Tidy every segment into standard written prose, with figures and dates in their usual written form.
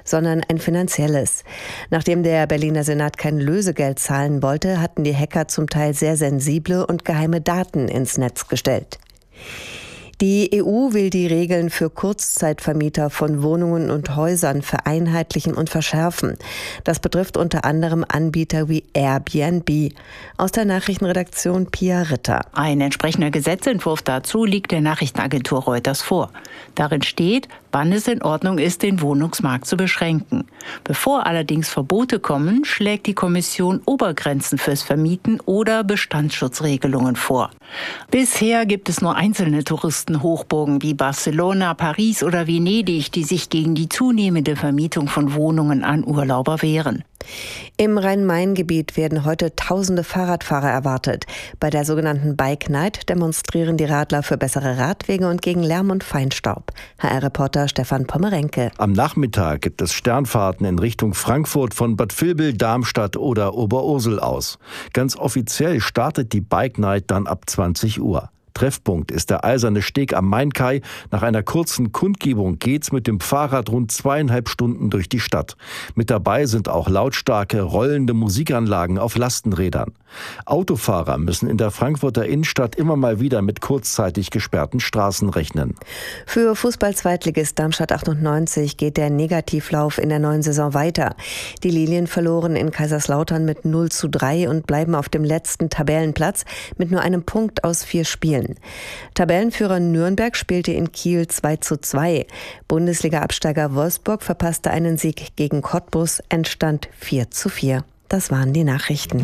sondern ein finanzielles. Nachdem der Berliner Senat kein Lösegeld zahlen wollte, hatten die Hacker zum Teil sehr sensible und geheime Daten ins Netz gestellt. Die EU will die Regeln für Kurzzeitvermieter von Wohnungen und Häusern vereinheitlichen und verschärfen. Das betrifft unter anderem Anbieter wie Airbnb. Aus der Nachrichtenredaktion Pia Ritter. Ein entsprechender Gesetzentwurf dazu liegt der Nachrichtenagentur Reuters vor. Darin steht, wann es in Ordnung ist, den Wohnungsmarkt zu beschränken. Bevor allerdings Verbote kommen, schlägt die Kommission Obergrenzen fürs Vermieten oder Bestandsschutzregelungen vor. Bisher gibt es nur einzelne Touristenhochburgen wie Barcelona, Paris oder Venedig, die sich gegen die zunehmende Vermietung von Wohnungen an Urlauber wehren. Im Rhein-Main-Gebiet werden heute tausende Fahrradfahrer erwartet. Bei der sogenannten Bike Night demonstrieren die Radler für bessere Radwege und gegen Lärm und Feinstaub. HR-Reporter Stefan Pommerenke. Am Nachmittag gibt es Sternfahrten in Richtung Frankfurt von Bad Vilbel, Darmstadt oder Oberursel aus. Ganz offiziell startet die Bike Night dann ab 20 Uhr. Treffpunkt ist der Eiserne Steg am Mainkai. Nach einer kurzen Kundgebung geht's mit dem Fahrrad rund 2,5 Stunden durch die Stadt. Mit dabei sind auch lautstarke, rollende Musikanlagen auf Lastenrädern. Autofahrer müssen in der Frankfurter Innenstadt immer mal wieder mit kurzzeitig gesperrten Straßen rechnen. Für Fußball-Zweitligist Darmstadt 98 geht der Negativlauf in der neuen Saison weiter. Die Lilien verloren in Kaiserslautern mit 0:3 und bleiben auf dem letzten Tabellenplatz mit nur einem Punkt aus 4 Spielen. Tabellenführer Nürnberg spielte in Kiel 2:2. Bundesliga-Absteiger Wolfsburg verpasste einen Sieg gegen Cottbus, Endstand 4:4. Das waren die Nachrichten.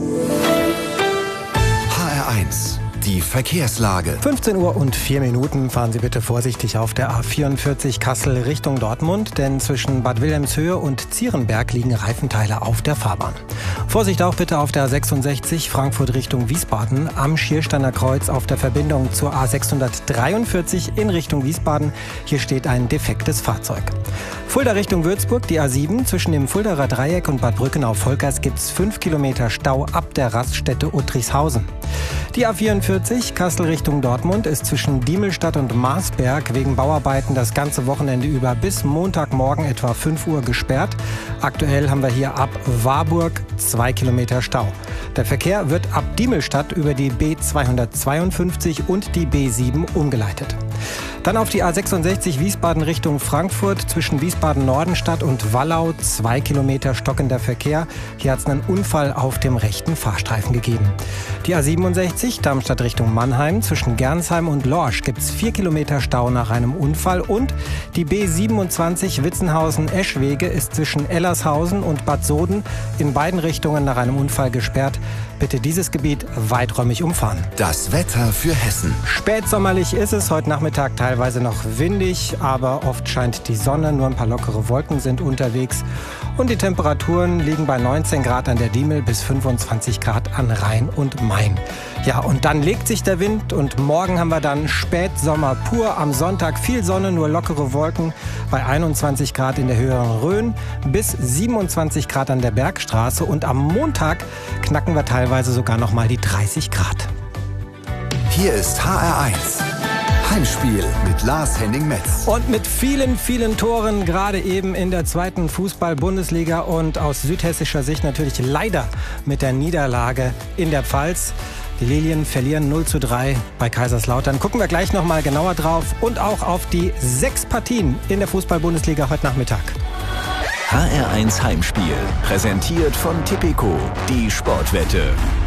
HR1, die Verkehrslage. 15:04 Uhr. Fahren Sie bitte vorsichtig auf der A44 Kassel Richtung Dortmund, denn zwischen Bad Wilhelmshöhe und Zierenberg liegen Reifenteile auf der Fahrbahn. Vorsicht auch bitte auf der A66 Frankfurt Richtung Wiesbaden am Schiersteiner Kreuz auf der Verbindung zur A643 in Richtung Wiesbaden. Hier steht ein defektes Fahrzeug. Fulda Richtung Würzburg, die A7 zwischen dem Fuldaer Dreieck und Bad Brückenau-Volkers gibt's 5 Kilometer Stau ab der Raststätte Uttrichshausen. Die A44 Kassel Richtung Dortmund ist zwischen Diemelstadt und Marsberg wegen Bauarbeiten das ganze Wochenende über bis Montagmorgen etwa 5 Uhr gesperrt. Aktuell haben wir hier ab Warburg 2 Kilometer Stau. Der Verkehr wird ab Diemelstadt über die B252 und die B7 umgeleitet. Dann auf die A66 Wiesbaden Richtung Frankfurt zwischen Wiesbaden-Nordenstadt und Wallau 2 Kilometer stockender Verkehr. Hier hat es einen Unfall auf dem rechten Fahrstreifen gegeben. Die A67 Darmstadt Richtung Mannheim zwischen Gernsheim und Lorsch gibt es 4 Kilometer Stau nach einem Unfall und die B27 Witzenhausen-Eschwege ist zwischen Ellershausen und Bad Soden in beiden Richtungen nach einem Unfall gesperrt. Bitte dieses Gebiet weiträumig umfahren. Das Wetter für Hessen. Spätsommerlich ist es, heute Nachmittag teilweise noch windig, aber oft scheint die Sonne, nur ein paar lockere Wolken sind unterwegs. Und die Temperaturen liegen bei 19 Grad an der Diemel bis 25 Grad an Rhein und Main. Ja, und dann legt sich der Wind und morgen haben wir dann Spätsommer pur. Am Sonntag viel Sonne, nur lockere Wolken bei 21 Grad in der höheren Rhön bis 27 Grad an der Bergstraße. Und am Montag knacken wir teilweise sogar noch mal die 30 Grad. Hier ist HR1. Heimspiel mit Lars-Henning Metz. Und mit vielen, vielen Toren, gerade eben in der zweiten Fußball-Bundesliga und aus südhessischer Sicht natürlich leider mit der Niederlage in der Pfalz. Die Lilien verlieren 0:3 bei Kaiserslautern. Gucken wir gleich noch mal genauer drauf und auch auf die 6 Partien in der Fußball-Bundesliga heute Nachmittag. HR1 Heimspiel, präsentiert von Tipico, die Sportwette.